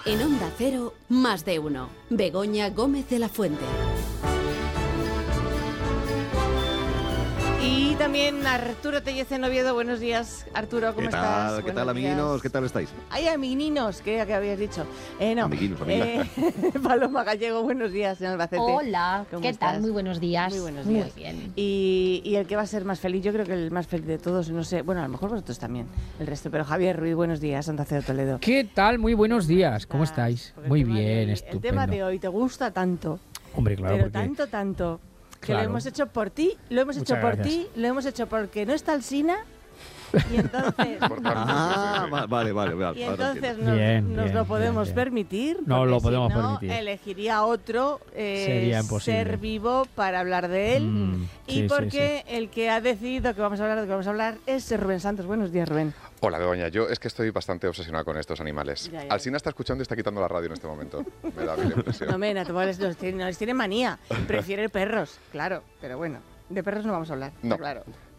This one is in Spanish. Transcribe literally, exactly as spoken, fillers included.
En Onda Cero, Más de Uno. Begoña Gómez de la Fuente. Y también Arturo Tellez en Oviedo. Buenos días, Arturo, ¿cómo ¿Qué tal? estás? ¿Qué tal, amiguinos? ¿Qué tal estáis? Ay, amiguinos, ¿qué, qué habías dicho? Eh, no. Amiguinos, amigas. Eh, Paloma Gallego, buenos días en Albacete. Hola, ¿Cómo ¿qué estás? tal? Muy buenos días. Muy buenos días. Muy bien. Y, y el que va a ser más feliz, yo creo que el más feliz de todos, no sé, bueno, a lo mejor vosotros también, el resto, pero Javier Ruiz, buenos días, Onda Cero Toledo. ¿Qué tal? Muy buenos días. ¿Cómo estás? estáis? Porque el Muy tema de bien, hoy- estupendo. El tema de hoy te gusta tanto, Hombre, claro, pero porque... tanto, tanto, que Claro. lo hemos hecho por ti, lo hemos hecho Muchas por gracias. ti, lo hemos hecho porque no está Alsina y entonces... Ah, va- vale, vale, vale. Y ahora entonces entiendo. nos, Bien, nos bien, lo bien, podemos bien. permitir. No porque lo podemos si no, permitir. elegiría otro eh, Sería imposible. ser vivo para hablar de él. Mm, y sí, sí, porque el que ha decidido que vamos a hablar de lo que vamos a hablar es Rubén Santos. Buenos días, Rubén. Hola, Begoña. Yo es que estoy bastante obsesionado con estos animales. Ya, ya. Alsina está escuchando y está quitando la radio en este momento. Me da a mí la impresión. No, me, no, no les tiene, no les tiene manía. Prefiere perros, claro. Pero bueno, de perros no vamos a hablar. No. Claro.